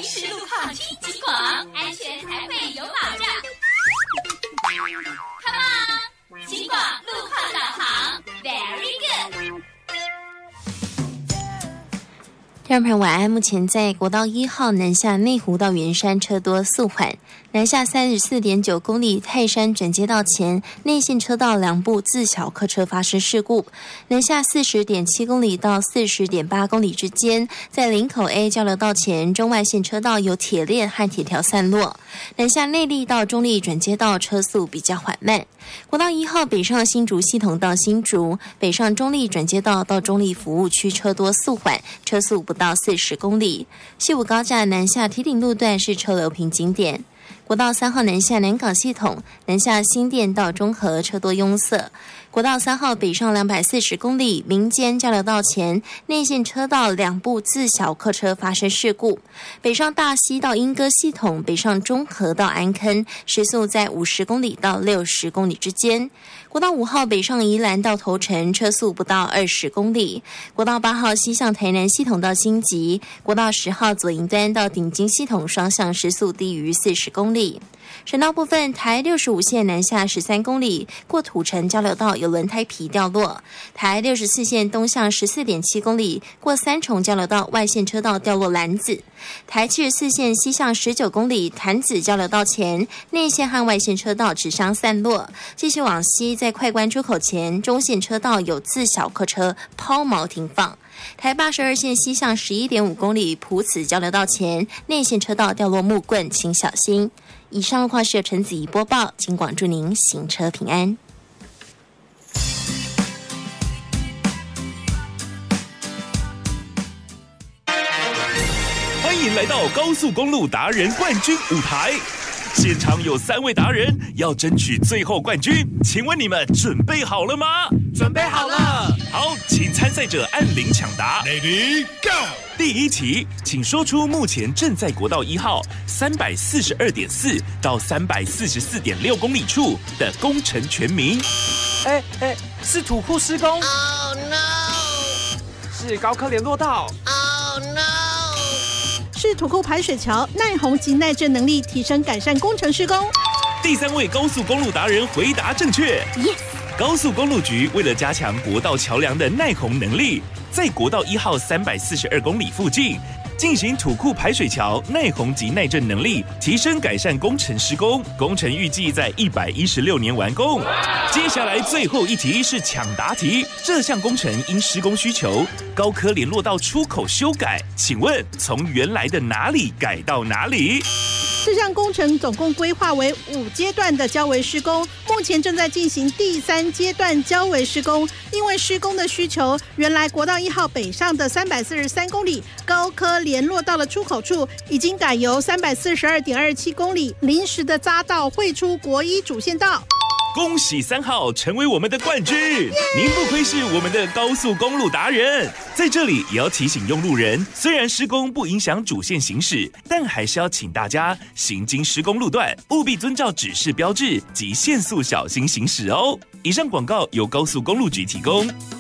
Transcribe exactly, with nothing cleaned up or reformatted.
实路况听警广，安全才会有保障。Come on， 警广路况导航 ，Very good。 听众朋友晚安，目前在国道一号南下内湖到圆山车多速缓，南下三十四点九公里泰山转接道前内线车道两部自小客车发生事故，南下四十点七公里到四十点八公里之间，在林口 A 交流道前中外线车道有铁链和铁条散落，南下内壢到中壢转接道车速比较缓慢。国道一号北上新竹系统到新竹，北上中壢转接道到中壢服务区车多速缓，车速不到四十公里。西武高架南下堤顶路段是车流瓶颈点。国道三号南下南港系统，南下新店到中和车多拥塞。国道三号北上两百四十公里，民间交流道前内线车道两部自小客车发生事故。北上大溪到莺歌系统，北上中和到安坑，时速在五十公里到六十公里之间。国道五号北上宜兰到头城，车速不到二十公里。国道八号西向台南系统到新集，国道十号左营端到顶金系统双向时速低于四十公里。省道部分，台六十五线南下十三公里，过土城交流道有轮胎皮掉落；台六十四线东向十四点七公里，过三重交流道外线车道掉落篮子；台七十四线西向十九公里，潭子交流道前内线和外线车道指相散落。继续往西，在快关出口前，中线车道有自小客车抛锚停放。台八十二线西向十一点五公里，埔子交流道前内线车道掉落木棍，请小心。以上路况是由陈子怡播报，警广祝您行车平安。 欢迎来到高速公路达人冠军舞台，现场有三位达人要争取最后冠军，请问你们准备好了吗？ 准备好了。 好，请参赛者按铃抢答。 Ready go。 第一题，请说出目前正在国道一号三百四十二点四到三百四十四点六公里处的工程全名。 哎哎，是土库施工。 Oh no！ 是高科联络道。 Oh no！ 是土库排水桥耐洪及耐震能力提升改善工程施工。 第三位高速公路达人回答正确。 Yes！ 高速公路局为了加强国道桥梁的耐洪能力，在国道一号三百四十二公里附近进行土库排水桥耐洪及耐震能力提升改善工程施工，工程预计在一百一十六年完工。接下来最后一题是抢答题，这项工程因施工需求，高科联络道出口修改，请问从原来的哪里改到哪里？ 这项工程总共规划为五阶段的交围施工，目前正在进行第三阶段交围施工。因为施工的需求，原来国道一号北上的三百四十三公里高科联络道的出口处，已经改由三百四十二点二七公里临时的匝道汇出国一主线道。 恭喜三号成为我们的冠军，您不愧是我们的高速公路达人。在这里也要提醒用路人，虽然施工不影响主线行驶，但还是要请大家行经施工路段务必遵照指示标志及限速小心行驶哦。以上广告由高速公路局提供。